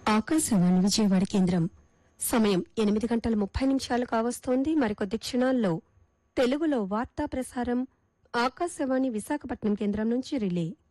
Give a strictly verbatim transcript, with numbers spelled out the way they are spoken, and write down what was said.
ఆకాశవాణి విజయవాడ కేంద్రం సమయం ఎనిమిది గంటల ముప్పై నిమిషాలు కావస్తోంది. మరికొద్ది క్షణాల్లో తెలుగులో వార్తా ప్రసారం ఆకాశవాణి విశాఖపట్నం కేంద్రం నుంచి రిలే.